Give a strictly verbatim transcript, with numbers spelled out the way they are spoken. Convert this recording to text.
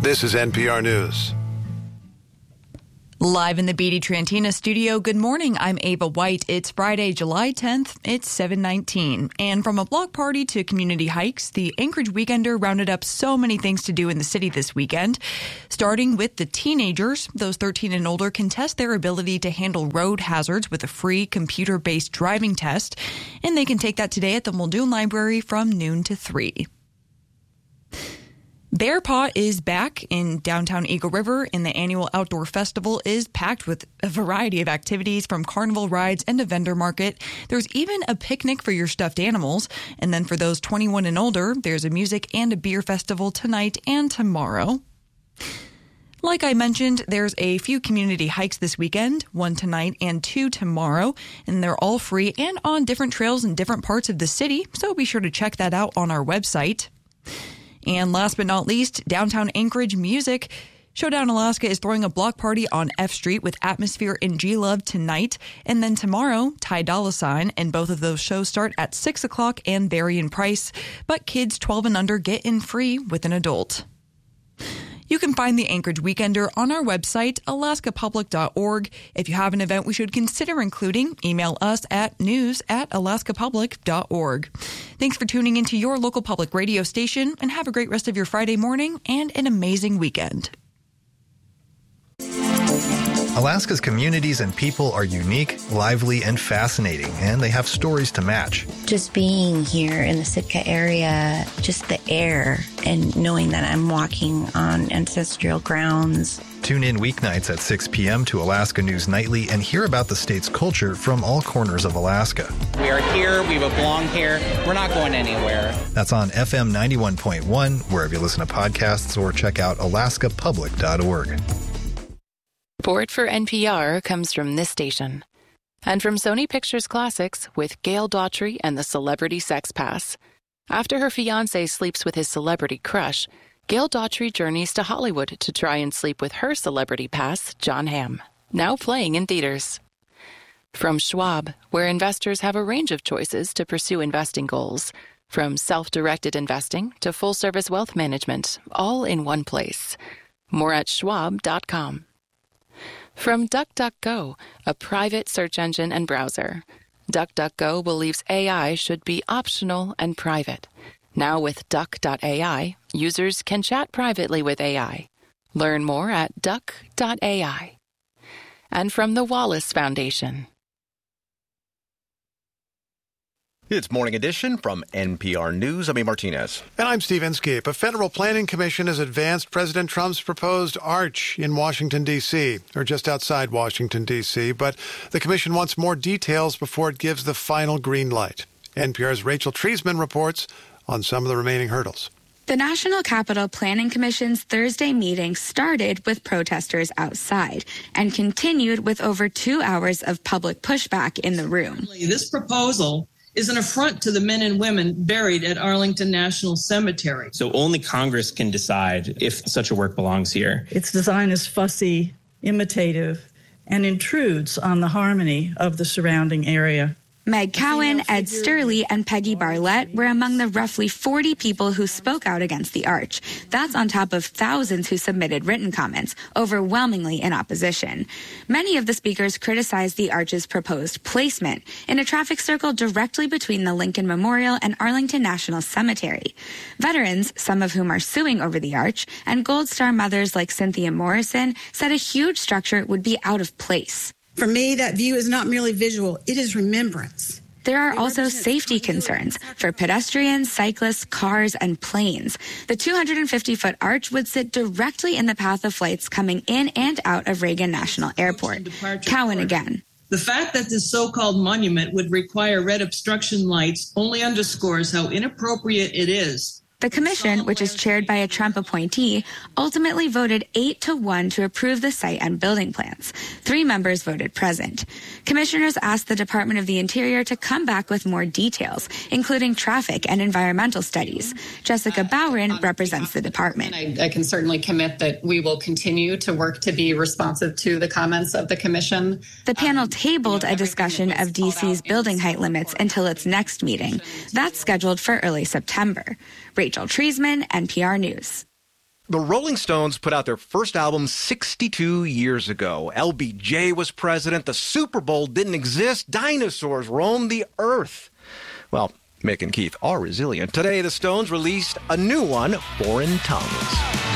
This is N P R News. Live in the Beatty Trantina studio, good morning. I'm Ava White. It's Friday, July tenth. It's seven nineteen. And from a block party to community hikes, the Anchorage Weekender rounded up so many things to do in the city this weekend. Starting with the teenagers, those thirteen and older can test their ability to handle road hazards with a free computer-based driving test. And they can take that today at the Muldoon Library from noon to three. Bear Paw is back in downtown Eagle River, and the annual outdoor festival is packed with a variety of activities from carnival rides and a vendor market. There's even a picnic for your stuffed animals. And then for those twenty-one and older, there's a music and a beer festival tonight and tomorrow. Like I mentioned, there's a few community hikes this weekend, one tonight and two tomorrow, and they're all free and on different trails in different parts of the city, so be sure to check that out on our website. And last but not least, downtown Anchorage music. Showdown Alaska is throwing a block party on F Street with Atmosphere and G-Love tonight. And then tomorrow, Ty Dolla Sign. And both of those shows start at six o'clock and vary in price. But kids twelve and under get in free with an adult. You can find the Anchorage Weekender on our website, alaska public dot org. If you have an event we should consider including, email us at news at alaska public dot org. Thanks for tuning into your local public radio station, and have a great rest of your Friday morning and an amazing weekend. Alaska's communities and people are unique, lively, and fascinating, and they have stories to match. Just being here in the Sitka area, just the air, and knowing that I'm walking on ancestral grounds. Tune in weeknights at six p.m. to Alaska News Nightly and hear about the state's culture from all corners of Alaska. We are here. We belong here. We're not going anywhere. That's on F M ninety-one point one, wherever you listen to podcasts, or check out alaska public dot org. Support for N P R comes from this station and from Sony Pictures Classics with Gail Daughtry and the Celebrity Sex Pass. After her fiancé sleeps with his celebrity crush, Gail Daughtry journeys to Hollywood to try and sleep with her celebrity pass, John Hamm, now playing in theaters. From Schwab, where investors have a range of choices to pursue investing goals, from self-directed investing to full-service wealth management, all in one place. More at schwab dot com. From DuckDuckGo, a private search engine and browser. DuckDuckGo believes A I should be optional and private. Now with duck dot A I, users can chat privately with A I. Learn more at duck dot A I. And from the Wallace Foundation. It's Morning Edition from N P R News. I'm A. Martinez. And I'm Steve Inskeep. A federal planning commission has advanced President Trump's proposed arch in Washington, D C, or just outside Washington, D C, but the commission wants more details before it gives the final green light. N P R's Rachel Treisman reports on some of the remaining hurdles. The National Capital Planning Commission's Thursday meeting started with protesters outside and continued with over two hours of public pushback in the room. This proposal is an affront to the men and women buried at Arlington National Cemetery. So only Congress can decide if such a work belongs here. Its design is fussy, imitative, and intrudes on the harmony of the surrounding area. Meg Cowan, Ed Sturley, and Peggy Barlett were among the roughly forty people who spoke out against the arch. That's on top of thousands who submitted written comments, overwhelmingly in opposition. Many of the speakers criticized the arch's proposed placement in a traffic circle directly between the Lincoln Memorial and Arlington National Cemetery. Veterans, some of whom are suing over the arch, and Gold Star mothers like Cynthia Morrison said a huge structure would be out of place. For me, that view is not merely visual, it is remembrance. There are also safety concerns for pedestrians, cyclists, cars, and planes. The two hundred fifty foot arch would sit directly in the path of flights coming in and out of Reagan National Airport. Cowan again. The fact that this so-called monument would require red obstruction lights only underscores how inappropriate it is. The commission, which is chaired by a Trump appointee, ultimately voted eight to one to approve the site and building plans. Three members voted present. Commissioners asked the Department of the Interior to come back with more details, including traffic and environmental studies. Jessica Bowron represents the department. I, I can certainly commit that we will continue to work to be responsive to the comments of the commission. The panel tabled a discussion of D C's building height limits until its next meeting. That's scheduled for early September. Rachel Treisman, N P R News. The Rolling Stones put out their first album sixty-two years ago. L B J was president. The Super Bowl didn't exist. Dinosaurs roamed the earth. Well, Mick and Keith are resilient. Today, the Stones released a new one, Foreign Tongues.